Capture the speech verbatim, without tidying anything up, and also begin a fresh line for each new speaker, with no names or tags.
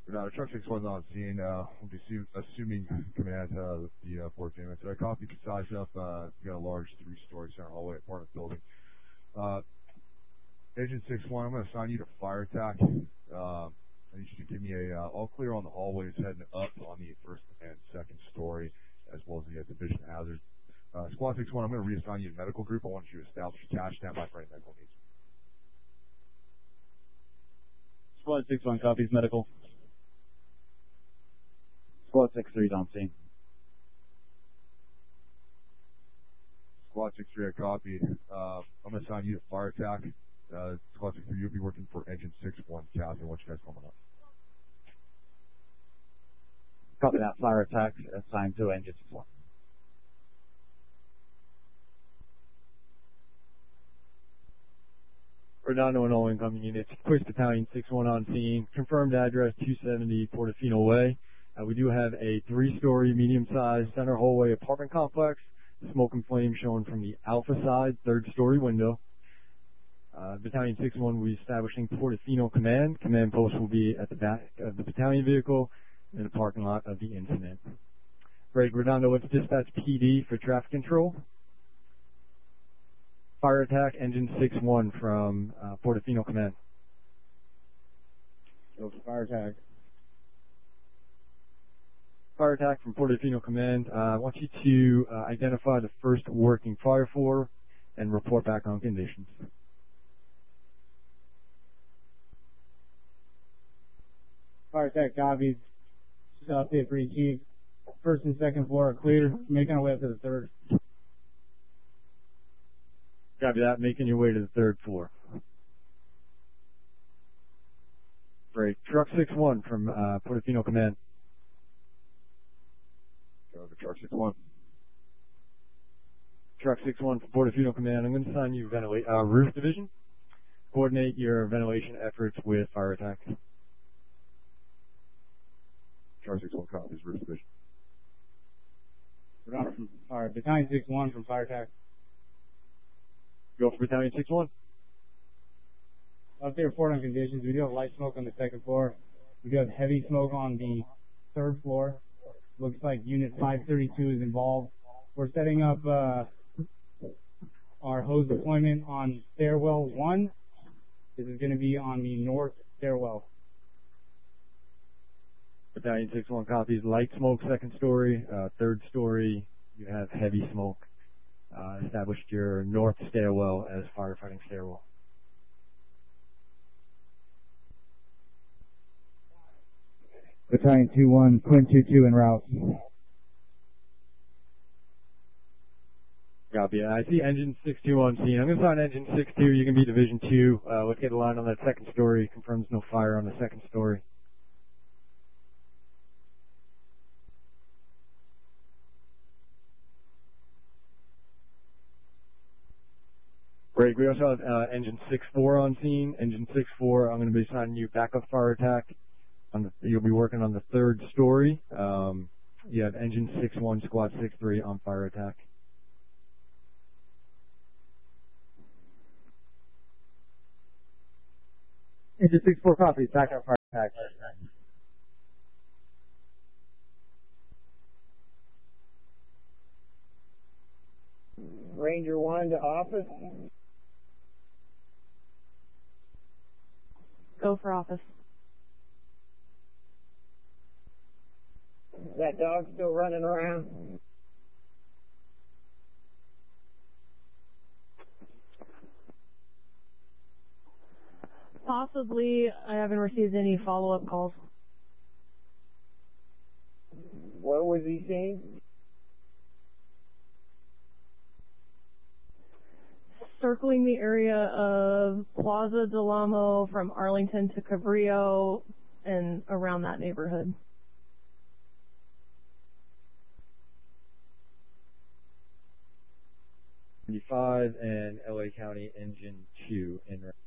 No, truck six one's on scene. Uh, we'll be su- assuming command uh, the uh, port damage. So I copy size up. Uh, we got a large three-story center hallway apartment building. Uh, Agent six one, I'm going to assign you to fire attack. Uh, I need you to give me a uh, all clear on the hallways heading up on the first and second story, as well as the uh, division hazards. Uh, Squad six one, I'm going to reassign you to medical group. I want you to establish a cash stand by for any medical needs.
Squad six one copies medical. Squad six three is on scene.
Squad six three, I copy. Uh, I'm going to assign you to fire attack. Uh, Squad six three, you'll be working for Engine six one. Kathy, I want you guys coming up.
Copy that. Fire attack assigned to Engine six one. Redondo and all incoming units. Police Battalion six one on scene. Confirmed address two seventy Portofino Way. Uh, we do have a three-story, medium-sized center hallway apartment complex. Smoke and flame shown from the alpha side, third-story window. Uh, Battalion six one will be establishing Portofino Command. Command post will be at the back of the battalion vehicle in the parking lot of the incident. Greg Redondo, let's dispatch P D for traffic control. Fire attack, Engine six one from uh, Portofino Command.
Go for fire attack.
Fire attack from Portofino Command. Uh, I want you to uh, identify the first working fire floor and report back on conditions.
Fire attack copies. Just update for chief. First and second floor are clear. Making our way up to the third.
Copy that. Making your way to the third floor. Great. Truck six one from uh, Portofino Command.
Go to truck six one.
Truck six one from Portofino Command. I'm going to assign you ventilate uh, roof division. Coordinate your ventilation efforts with fire attack.
Truck six one copies roof division.
All right, Battalion six one from fire attack.
Go for Battalion six one.
Update report on conditions. We do have light smoke on the second floor. We do have heavy smoke on the third floor. Looks like Unit five thirty-two is involved. We're setting up uh, our hose deployment on stairwell one. This is going to be on the north stairwell.
Battalion six one copies light smoke second story. Uh, third story, you have heavy smoke. Uh, established your north stairwell as firefighting stairwell.
Battalion two one, Quinn two two en route.
Copy. I see Engine six two on scene. I'm going to sign Engine six two. You can be Division two. Uh, let's get a line on that second story. Confirms no fire on the second story. Great. We also have uh, Engine six four on scene. Engine six four, I'm going to be assigning you backup fire attack. On the, you'll be working on the third story. Um, you have Engine six one, Squad six three on fire attack.
Engine six four copies, backup fire attack.
Ranger one to office.
Go for office.
That dog still running around?
Possibly. I haven't received any follow-up calls.
What was he saying?
Circling the area of Plaza Del Amo from Arlington to Cabrillo and around that neighborhood.
ninety-five and L A County Engine two in